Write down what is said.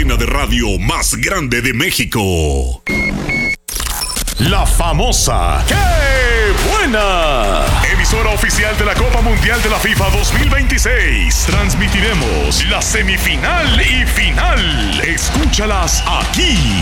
cadena de radio más grande de México. La famosa ¡Qué buena! Emisora oficial de la Copa Mundial de la FIFA 2026. Transmitiremos la semifinal y final. Escúchalas aquí,